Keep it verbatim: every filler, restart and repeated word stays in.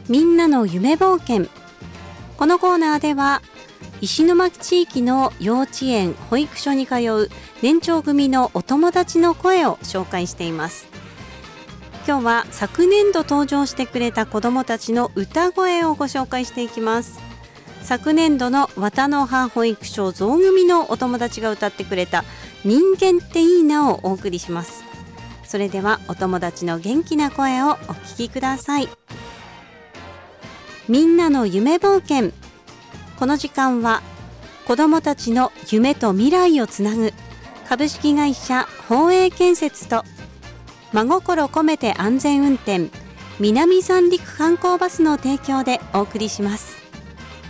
みんなの夢冒険。このコーナーでは石巻地域の幼稚園保育所に通う年長組のお友達の声を紹介しています。今日は昨年度登場してくれた子どもたちの歌声をご紹介していきます。昨年度の綿の葉保育所象組のお友達が歌ってくれた人間っていいなをお送りします。それではお友達の元気な声をお聞きください。みんなの夢冒険。この時間は子どもたちの夢と未来をつなぐ株式会社宝永建設と真心込めて安全運転南三陸観光バスの提供でお送りします。